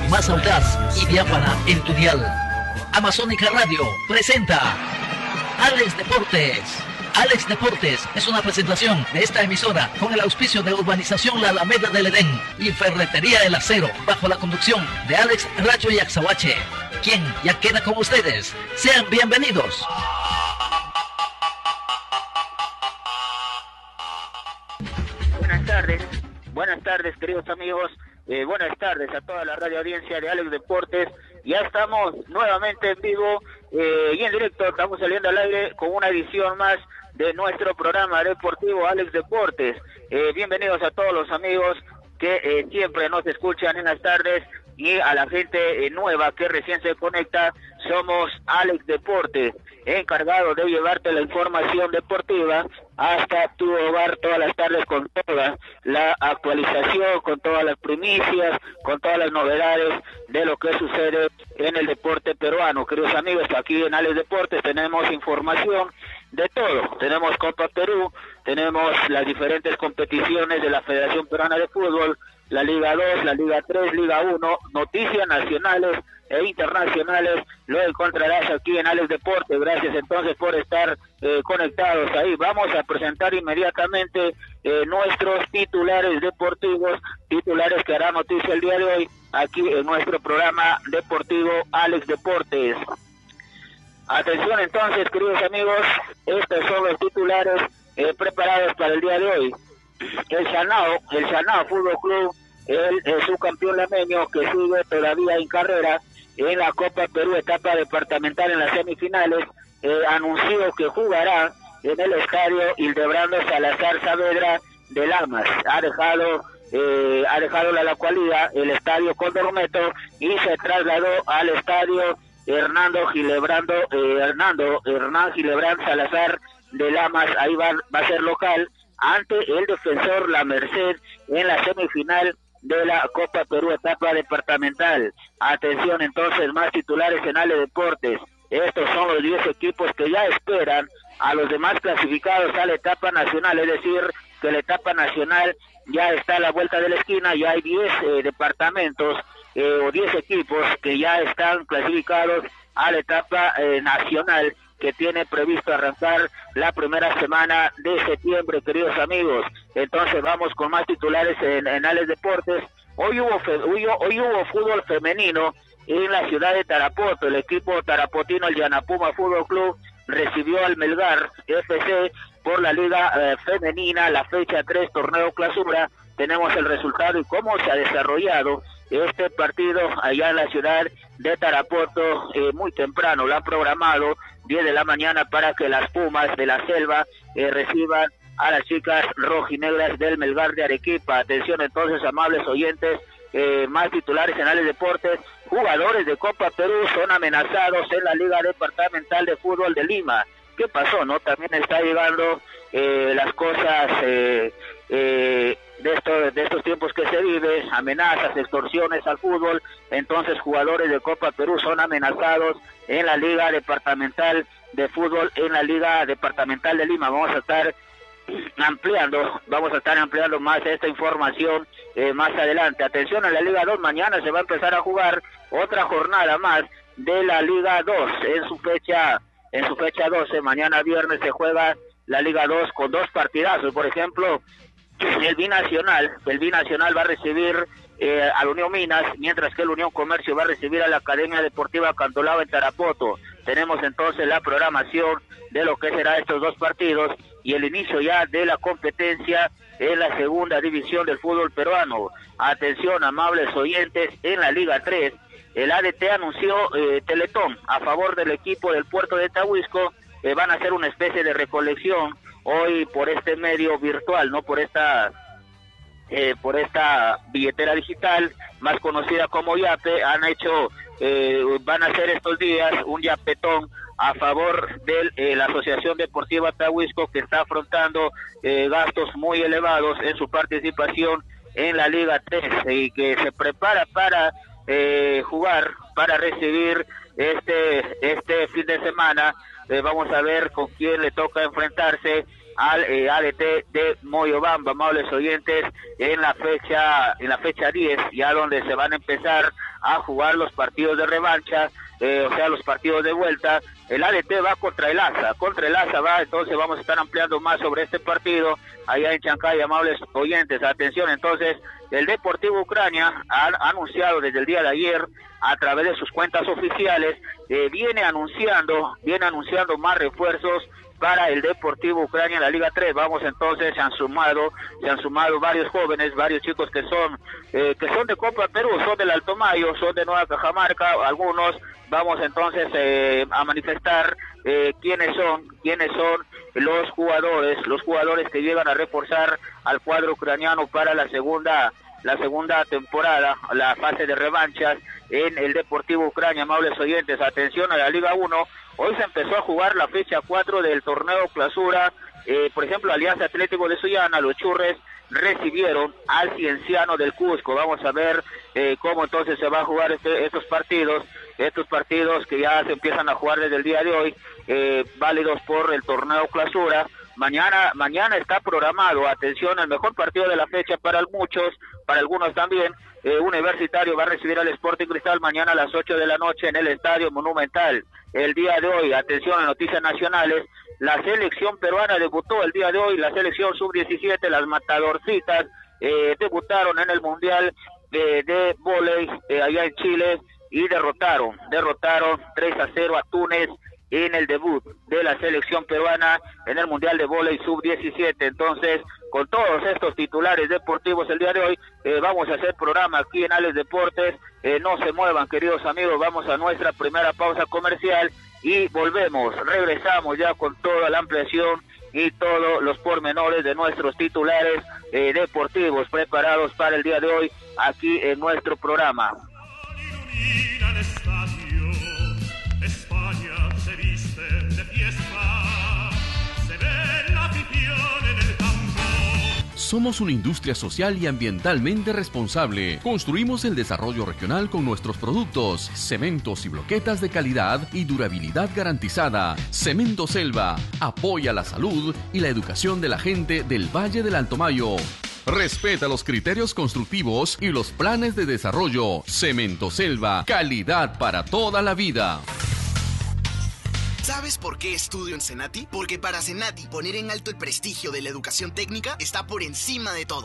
más audaz y diáfana en tu dial. Amazónica Radio presenta Alex Deportes. Alex Deportes es una presentación de esta emisora con el auspicio de Urbanización La Alameda del Edén y Ferretería El Acero, bajo la conducción de Alex Rayo y Axahuache, quien ya queda con ustedes. Sean bienvenidos. Buenas tardes queridos amigos, buenas tardes a toda la radio audiencia de Alex Deportes. Ya estamos nuevamente en vivo y en directo, estamos saliendo al aire con una edición más de nuestro programa deportivo Alex Deportes. Bienvenidos a todos los amigos que siempre nos escuchan en las tardes y a la gente nueva que recién se conecta. Somos Alex Deportes, encargado de llevarte la información deportiva hasta tu hogar todas las tardes, con toda la actualización, con todas las primicias, con todas las novedades de lo que sucede en el deporte peruano. Queridos amigos, aquí en Alex Deportes tenemos información de todo. Tenemos Copa Perú, tenemos las diferentes competiciones de la Federación Peruana de Fútbol, la Liga 2, la Liga 3, Liga 1, noticias nacionales e internacionales. Lo encontrarás aquí en Alex Deportes. Gracias entonces por estar conectados ahí. Vamos a presentar inmediatamente nuestros titulares deportivos, titulares que harán noticia el día de hoy aquí en nuestro programa deportivo Alex Deportes. Atención entonces, queridos amigos, estos son los titulares preparados para el día de hoy. El Chanao Fútbol Club, el subcampeón lameño que sigue todavía en carrera en la Copa Perú, etapa departamental en las semifinales, anunció que jugará en el estadio Hildebrando Salazar Saavedra de Lamas. Ha dejado la localidad, el estadio Condormeto, y se trasladó al estadio Hernán Gilebrand Salazar de Lamas. Ahí va a ser local ante el Defensor La Merced en la semifinal de la Copa Perú, etapa departamental. Atención entonces, más titulares en Ale Deportes. Estos son los 10 equipos que ya esperan a los demás clasificados a la etapa nacional, es decir, que la etapa nacional ya está a la vuelta de la esquina. Ya hay 10 departamentos o 10 equipos que ya están clasificados a la etapa nacional, que tiene previsto arrancar la primera semana de septiembre, queridos amigos. Entonces vamos con más titulares en Alex Deportes. Hoy hubo fútbol femenino en la ciudad de Tarapoto. El equipo tarapotino, el Yanapuma Fútbol Club, recibió al Melgar FC por la Liga Femenina, la fecha 3, torneo clausura. Tenemos el resultado y cómo se ha desarrollado este partido allá en la ciudad de Tarapoto. Muy temprano lo han programado, 10 de la mañana, para que las Pumas de la Selva reciban a las chicas rojinegras del Melgar de Arequipa. Atención entonces, amables oyentes, más titulares en Alex Deportes. Jugadores de Copa Perú son amenazados en la Liga Departamental de Fútbol de Lima. ¿Qué pasó, no? También está llegando las cosas de estos tiempos que se vive, amenazas, extorsiones al fútbol. Entonces jugadores de Copa Perú son amenazados en la Liga Departamental de Fútbol, en la Liga Departamental de Lima. Vamos a estar ampliando más esta información más adelante. Atención a la Liga 2, mañana se va a empezar a jugar otra jornada más de la Liga 2 en su fecha 12. Mañana viernes se juega la Liga 2 con 2 partidazos. Por ejemplo, el Binacional va a recibir a la Unión Minas, mientras que el Unión Comercio va a recibir a la Academia Deportiva Cantolao en Tarapoto. Tenemos entonces la programación de lo que será estos 2 partidos y el inicio ya de la competencia en la segunda división del fútbol peruano. Atención, amables oyentes, en la Liga 3, el ADT anunció teletón a favor del equipo del puerto de Tahuisco. Van a hacer una especie de recolección hoy por este medio virtual, no por esta billetera digital más conocida como Yape. Van a hacer estos días un yapetón a favor de la Asociación Deportiva Tahuisco, que está afrontando gastos muy elevados en su participación en la Liga 3 y que se prepara para jugar, para recibir este fin de semana. Vamos a ver con quién le toca enfrentarse al ADT de Moyobamba, amables oyentes, en la fecha 10, ya donde se van a empezar a jugar los partidos de revancha, o sea, los partidos de vuelta. El ADT va contra el ASA va, entonces vamos a estar ampliando más sobre este partido allá en Chancay, amables oyentes. Atención, entonces, el Deportivo Ucrania ha anunciado desde el día de ayer, a través de sus cuentas oficiales, viene anunciando más refuerzos para el Deportivo Ucrania en la Liga 3. Vamos entonces, se han sumado varios jóvenes, varios chicos que son de Copa Perú, son del Alto Mayo, son de Nueva Cajamarca, algunos. Vamos entonces a manifestar quiénes son los jugadores que llegan a reforzar al cuadro ucraniano para la segunda temporada, la fase de revanchas en el Deportivo Ucrania. Amables oyentes, atención a la Liga 1. Hoy se empezó a jugar la fecha 4 del torneo clausura. Por ejemplo, Alianza Atlético de Sullana, los Churres, recibieron al Cienciano del Cusco. Vamos a ver cómo entonces se va a jugar estos partidos que ya se empiezan a jugar desde el día de hoy, válidos por el torneo clausura. Mañana está programado, atención, el mejor partido de la fecha para muchos, para algunos también. Universitario va a recibir al Sporting Cristal mañana a las 8 de la noche en el Estadio Monumental. El día de hoy, atención a noticias nacionales, la selección peruana debutó el día de hoy, la selección sub-17, las Matadorcitas, debutaron en el Mundial de vóley allá en Chile y derrotaron 3-0 a Túnez en el debut de la selección peruana en el Mundial de Vóley Sub-17. Entonces, con todos estos titulares deportivos el día de hoy, vamos a hacer programa aquí en Alex Deportes. No se muevan, queridos amigos, vamos a nuestra primera pausa comercial y regresamos ya con toda la ampliación y todos los pormenores de nuestros titulares deportivos preparados para el día de hoy aquí en nuestro programa. España se viste de fiesta, se ve la afición en el campo. Somos una industria social y ambientalmente responsable. Construimos el desarrollo regional con nuestros productos, cementos y bloquetas de calidad y durabilidad garantizada. Cemento Selva apoya la salud y la educación de la gente del Valle del Alto Mayo. Respeta los criterios constructivos y los planes de desarrollo. Cemento Selva, calidad para toda la vida. ¿Sabes por qué estudio en Senati? Porque para Senati poner en alto el prestigio de la educación técnica está por encima de todo.